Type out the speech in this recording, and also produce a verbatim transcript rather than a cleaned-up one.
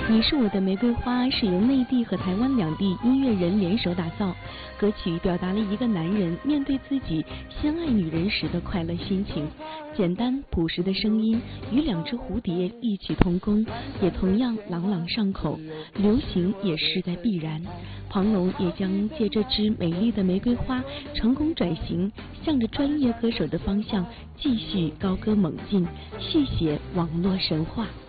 你是我的玫瑰花是由内地和台湾两地音乐人联手打造，歌曲表达了一个男人面对自己心爱女人时的快乐心情。简单朴实的声音与两只蝴蝶异曲同工，也同样朗朗上口，流行也势在必然。庞龙也将借这支美丽的玫瑰花成功转型，向着专业歌手的方向继续高歌猛进，续写网络神话。